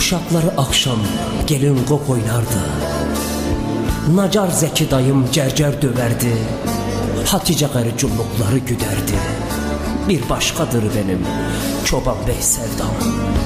Uşaqları akşam gelin qop oynardı. Nacar Zəki dayım cərcər döverdi. Hatice qarı cumluqları güderdi. Bir başkadır benim Çoban Bey sevdam.